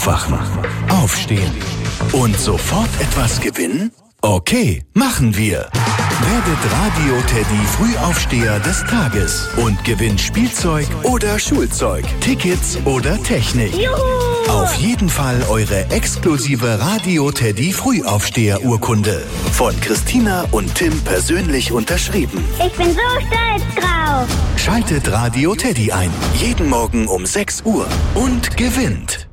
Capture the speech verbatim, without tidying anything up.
Aufwachen, aufstehen und sofort etwas gewinnen? Okay, machen wir. Werdet Radio-Teddy Frühaufsteher des Tages und gewinnt Spielzeug oder Schulzeug, Tickets oder Technik. Juhu! Auf jeden Fall eure exklusive Radio-Teddy Frühaufsteher-Urkunde. Von Christina und Tim persönlich unterschrieben. Ich bin so stolz drauf. Schaltet Radio-Teddy ein. Jeden Morgen um sechs Uhr und gewinnt.